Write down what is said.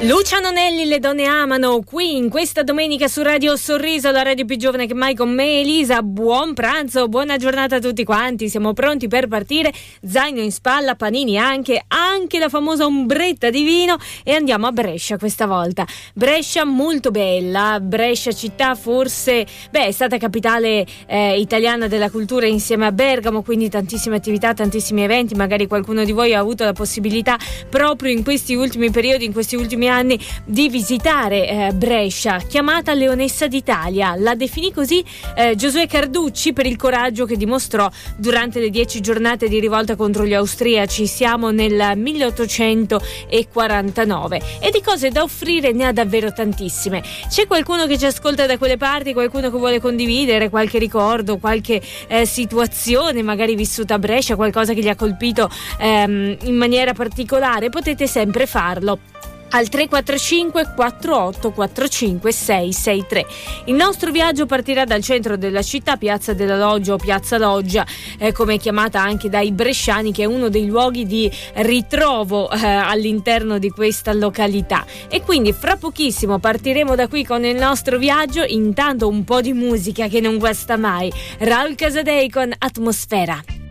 Luciano Nelli, Le donne amano, qui in questa domenica su Radio Sorriso, la radio più giovane che mai, con me Elisa. Buon pranzo, buona giornata a tutti quanti, siamo pronti per partire, zaino in spalla, panini anche la famosa ombretta di vino, e andiamo a Brescia questa volta. Brescia molto bella, Brescia città forse, è stata capitale italiana della cultura insieme a Bergamo, quindi tantissime attività, tantissimi eventi. Magari qualcuno di voi ha avuto la possibilità proprio in questi ultimi periodi, in questi ultimi anni, di visitare Brescia, chiamata Leonessa d'Italia. La definì così Giosuè Carducci per il coraggio che dimostrò durante le 10 giornate di rivolta contro gli austriaci. Siamo nel 1849 e di cose da offrire ne ha davvero tantissime. C'è qualcuno che ci ascolta da quelle parti, qualcuno che vuole condividere qualche ricordo, qualche situazione magari vissuta a Brescia, qualcosa che gli ha colpito in maniera particolare? Potete sempre farlo al 345 48 45 663. Il nostro viaggio partirà dal centro della città, Piazza della Loggia o Piazza Loggia, come è chiamata anche dai bresciani, che è uno dei luoghi di ritrovo all'interno di questa località. E quindi fra pochissimo partiremo da qui con il nostro viaggio. Intanto un po' di musica che non guasta mai. Raul Casadei con Atmosfera.